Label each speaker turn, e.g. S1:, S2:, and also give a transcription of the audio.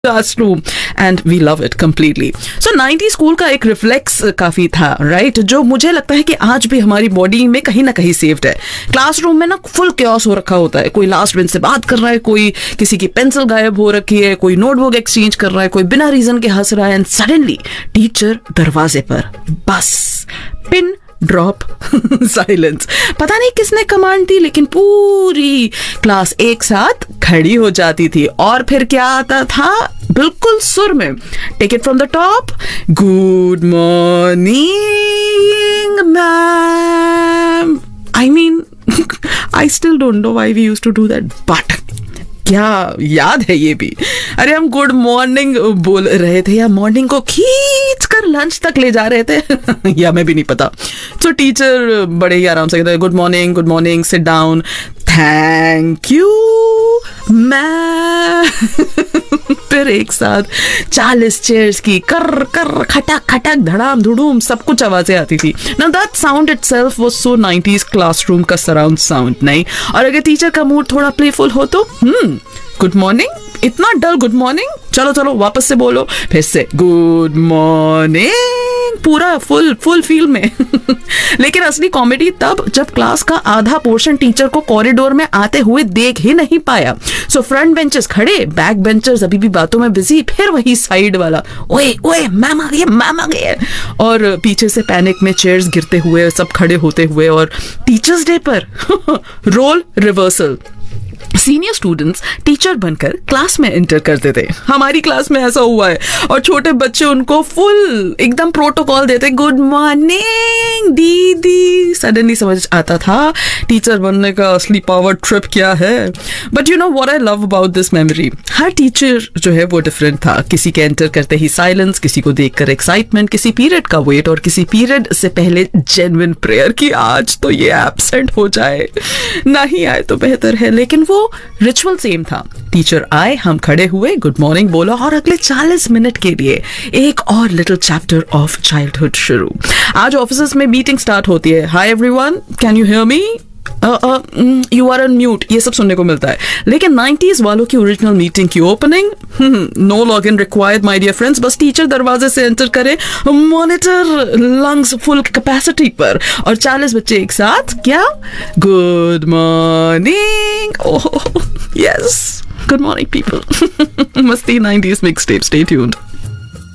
S1: Classroom and we love it completely. So 90 school का एक reflex काफी था, राइट, जो मुझे लगता है कि आज भी हमारी बॉडी में कहीं ना कहीं सेव्ड है. क्लासरूम में ना फुल क्योस हो रखा होता है. कोई लास्ट बेंच से बात कर रहा है, कोई किसी की पेंसिल गायब हो रखी है, कोई नोटबुक एक्सचेंज कर रहा है, कोई बिना रीजन के हंस रहा है. एंड सडनली टीचर दरवाजे पर, बस पिन ड्रॉप साइलेंस. पता नहीं किसने कमांड दी, लेकिन पूरी क्लास एक साथ खड़ी हो जाती थी. और फिर क्या आता था बिल्कुल सुर में, take it from the top, good morning ma'am. I mean I still don't know why we used to do that, but क्या याद है ये भी. अरे हम गुड मॉर्निंग बोल रहे थे या मॉर्निंग को खींच कर लंच तक ले जा रहे थे या मैं भी नहीं पता. तो टीचर बड़े ही आराम से कहते good morning, sit down, thank you ma'am. फिर एक साथ 40 चेयर्स की कर कर खटक खटक धड़ाम धुड़ूम सब कुछ आवाजें आती थी. Now that sound itself was so 90s classroom का सराउंड साउंड. नहीं, और अगर टीचर का मूड थोड़ा प्लेफुल हो तो गुड मॉर्निंग, इतना डल गुड मॉर्निंग, चलो वापस से बोलो, फिर से गुड मॉर्निंग, पूरा फुल फील में. लेकिन असली कॉमेडी तब जब क्लास का आधा पोर्शन टीचर को कॉरिडोर में आते हुए देख ही नहीं पाया. सो फ्रंट बेंचेस खड़े, बैक बेंचर्स अभी भी बातों में बिजी, फिर वही साइड वाला ओए मैम आ गए. और पीछे से पैनिक में चेयर्स गिरते हुए, सब खड़े होते हुए. और टीचर्स डे पर role reversal, senior students teacher बनकर क्लास में एंटर करते थे. हमारी क्लास में ऐसा हुआ है. और छोटे बच्चे उनको फुल एकदम प्रोटोकॉल देते, गुड मॉर्निंग दीदी. सडनली समझ आता था टीचर बनने का असली पावर ट्रिप क्या है. But you know what I love about this memory, her teacher जो है वो डिफरेंट था. किसी के एंटर करते ही साइलेंस, किसी को देखकर एक्साइटमेंट, किसी पीरियड का वेट, और किसी पीरियड से पहले जेन्युइन प्रेयर कि आज तो ये एब्सेंट हो जाए, नहीं आए तो बेहतर है. लेकिन वो रिचुअल सेम था. टीचर आए, हम खड़े हुए, गुड मॉर्निंग बोला, और अगले 40 मिनट के लिए एक और लिटिल चैप्टर ऑफ चाइल्डहुड शुरू. आज ऑफिस में मीटिंग स्टार्ट होती है. Hi everyone, can you hear me, you are on mute, ये सब सुनने को मिलता है. लेकिन 90s वालों की ओरिजिनल मीटिंग की opening, no log in required my dear friends. बस टीचर दरवाजे से एंटर करे, मॉनिटर लंग्स फुल कैपेसिटी पर, और 40 बच्चे एक साथ, क्या good morning. Oh yes, good morning people. मस्ती 90s मिक्सटेप, स्टे ट्यून्ड.